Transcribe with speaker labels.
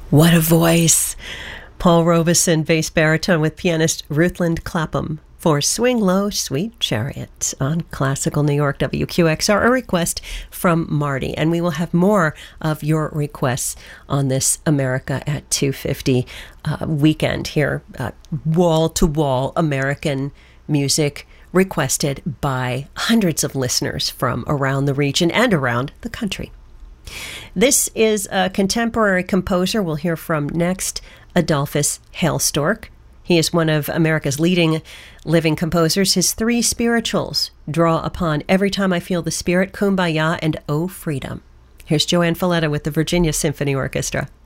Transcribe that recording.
Speaker 1: What a voice. Paul Robeson, bass baritone with pianist Rutland Clapham for Swing Low, Sweet Chariot on Classical New York WQXR, a request from Marty. And we will have more of your requests on this America at 250 weekend here. Wall-to-wall American music requested by hundreds of listeners from around the region and around the country. This is a contemporary composer we'll hear from next, Adolphus Hailstork. He is one of America's leading living composers. His three spirituals draw upon Every Time I Feel the Spirit, Kumbaya, and Oh Freedom. Here's Joanne Falletta with the Virginia Symphony Orchestra.